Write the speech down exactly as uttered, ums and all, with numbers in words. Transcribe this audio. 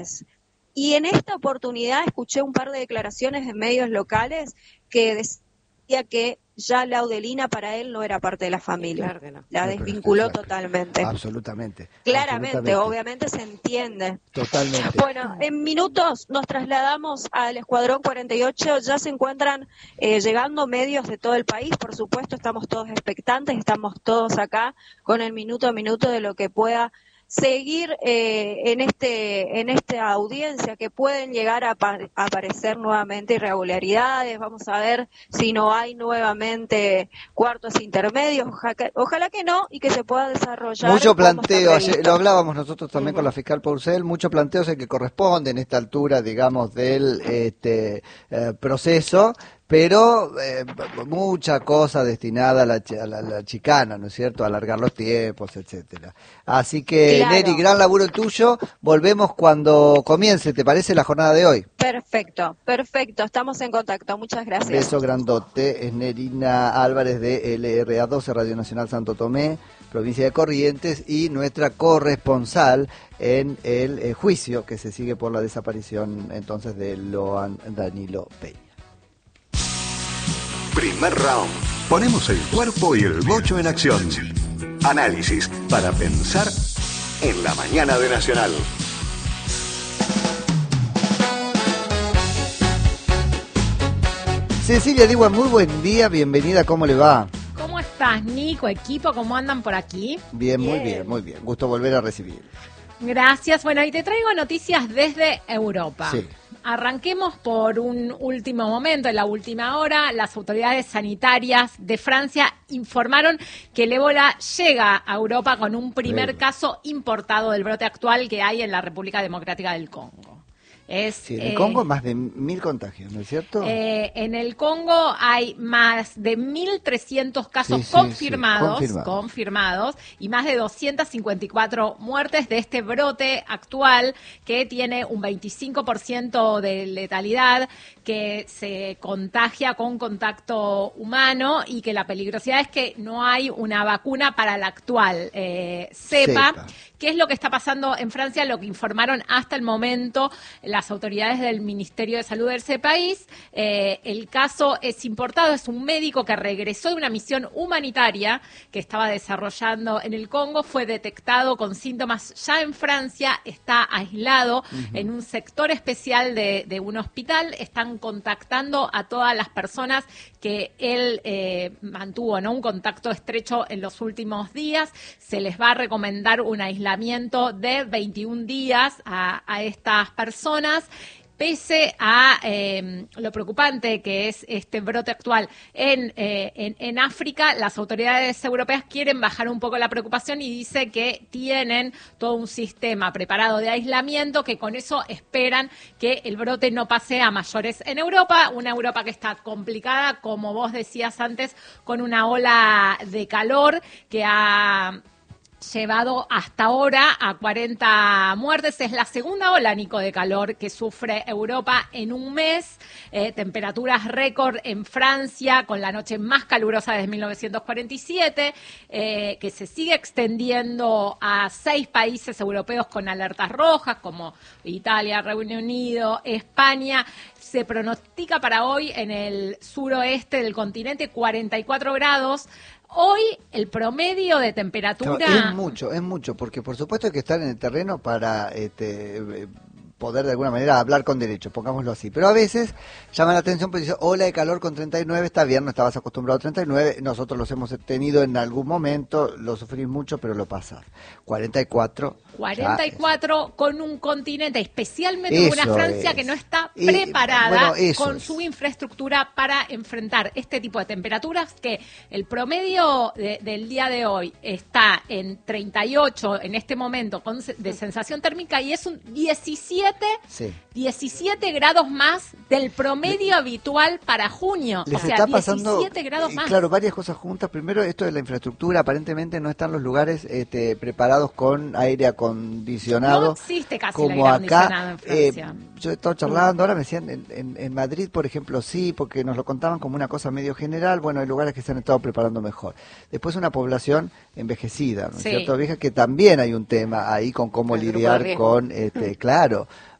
Y en esta oportunidad escuché un par de declaraciones en medios locales que decía que ya la Laudelina para él no era parte de la familia. Claro que no. La No, pero desvinculó está claro. totalmente. Absolutamente. Claramente, absolutamente. obviamente se entiende. Totalmente. Bueno, en minutos nos trasladamos al Escuadrón cuarenta y ocho, ya se encuentran eh, llegando medios de todo el país, por supuesto estamos todos expectantes, estamos todos acá con el minuto a minuto de lo que pueda seguir eh, en este en esta audiencia, que pueden llegar a, a aparecer nuevamente irregularidades. Vamos a ver si no hay nuevamente cuartos intermedios, ojalá, ojalá que no, y que se pueda desarrollar. Mucho planteo, ayer, lo hablábamos nosotros también uh-huh. con la fiscal Pourcel, muchos planteos en que corresponden en esta altura, digamos, del este eh, proceso, pero eh, mucha cosa destinada a la, a, la, a la chicana, ¿no es cierto?, a alargar los tiempos, etcétera. Así que, claro. Neri, gran laburo el tuyo, volvemos cuando comience, ¿te parece la jornada de hoy? Perfecto, perfecto, estamos en contacto, muchas gracias. Beso grandote, es Nerina Álvarez de L R A doce, Radio Nacional Santo Tomé, provincia de Corrientes, y nuestra corresponsal en el eh, juicio que se sigue por la desaparición entonces de Loan Danilo Peña. Primer round. Ponemos el cuerpo y el bocho en acción. Análisis para pensar en la mañana de Nacional. Cecilia Diwa, muy buen día, bienvenida, ¿cómo le va? ¿Cómo estás, Nico, equipo? ¿Cómo andan por aquí? Bien, bien, muy bien, muy bien. Gusto volver a recibir. Gracias. Bueno, y te traigo noticias desde Europa. Sí. Arranquemos por un último momento. En la última hora, las autoridades sanitarias de Francia informaron que el ébola llega a Europa con un primer sí. caso importado del brote actual que hay en la República Democrática del Congo. Es, sí, en el eh, Congo más de mil contagios, ¿no es cierto? Eh, en el Congo hay más de mil trescientos casos sí, sí, confirmados, sí, confirmado. confirmados y más de doscientas cincuenta y cuatro muertes de este brote actual que tiene un veinticinco por ciento de letalidad, que se contagia con contacto humano y que la peligrosidad es que no hay una vacuna para la actual eh, cepa. cepa. ¿Qué es lo que está pasando en Francia? Lo que informaron hasta el momento las autoridades del Ministerio de Salud de ese país. Eh, el caso es importado, es un médico que regresó de una misión humanitaria que estaba desarrollando en el Congo, fue detectado con síntomas ya en Francia, está aislado uh-huh. en un sector especial de, de un hospital. Están contactando a todas las personas que él eh, mantuvo, ¿no?, un contacto estrecho en los últimos días. Se les va a recomendar un aislamiento de veintiún días a, a estas personas, pese a eh, lo preocupante que es este brote actual en, eh, en, en África. Las autoridades europeas quieren bajar un poco la preocupación y dice que tienen todo un sistema preparado de aislamiento, que con eso esperan que el brote no pase a mayores en Europa, una Europa que está complicada, como vos decías antes, con una ola de calor que ha llevado hasta ahora a cuarenta muertes. Es la segunda ola, Nico, de calor que sufre Europa en un mes. Eh, temperaturas récord en Francia, con la noche más calurosa desde mil novecientos cuarenta y siete, eh, que se sigue extendiendo a seis países europeos con alertas rojas, como Italia, Reino Unido, España. Se pronostica para hoy en el suroeste del continente cuarenta y cuatro grados. Hoy el promedio de temperatura... Es mucho, es mucho, porque por supuesto hay que estar en el terreno para este, poder de alguna manera hablar con derecho, pongámoslo así. Pero a veces llama la atención porque dice, ola de calor con treinta y nueve, está bien, no estabas acostumbrado a treinta y nueve, nosotros los hemos tenido en algún momento, lo sufrís mucho, pero lo pasás. cuarenta y cuatro... cuarenta y cuatro es. Con un continente, especialmente eso una Francia es. que no está y, preparada bueno, con es. su infraestructura para enfrentar este tipo de temperaturas, que el promedio de, del día de hoy está en treinta y ocho en este momento con, de sensación térmica, y es un diecisiete, sí. diecisiete grados más del promedio Le, habitual para junio. Les o sea, está pasando, diecisiete grados más. Claro, varias cosas juntas. Primero, esto de la infraestructura, aparentemente no están los lugares este, preparados con aire acondicionado. No existe casi como el aire acondicionado acá, en Francia. Eh, yo he estado charlando, ahora me decían, en, en, en Madrid, por ejemplo, sí, porque nos lo contaban como una cosa medio general, bueno, hay lugares que se han estado preparando mejor. Después una población envejecida, ¿no es Sí. cierto? Vieja, que también hay un tema ahí con cómo El grupo de lidiar riesgo. con, este, claro,